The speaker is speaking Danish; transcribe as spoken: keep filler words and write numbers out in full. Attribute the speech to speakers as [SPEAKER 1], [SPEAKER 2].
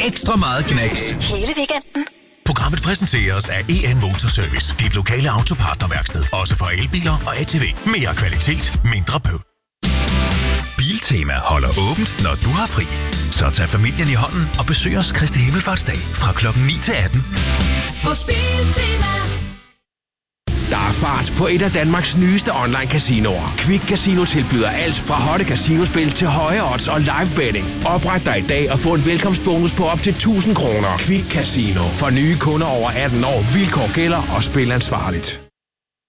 [SPEAKER 1] ekstra meget knas.
[SPEAKER 2] Hele weekenden.
[SPEAKER 1] Programmet præsenteres af E N Motorservice. Dit lokale autopartnerværksted. Også for elbiler og A T V. Mere kvalitet, mindre bøv. Biltema holder åbent, når du har fri. Så tag familien i hånden og besøg os Kristi Himmelfartsdag fra klokken ni til atten.
[SPEAKER 3] Hos Biltema.
[SPEAKER 4] Der er fart på et af Danmarks nyeste online-casinoer. Quick Casino tilbyder alt fra hotte casinospil til høje odds og live betting. Opret dig i dag og få en velkomstbonus på op til tusind kroner. Quick Casino. For nye kunder over atten år. Vilkår gælder og spil ansvarligt.